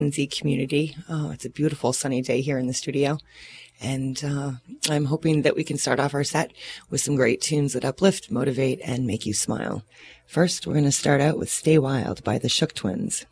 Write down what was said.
Z community. Oh, it's a beautiful sunny day here in the studio. And I'm hoping that we can start off our set with some great tunes that uplift, motivate, and make you smile. First, we're going to start out with Stay Wild by the Shook Twins.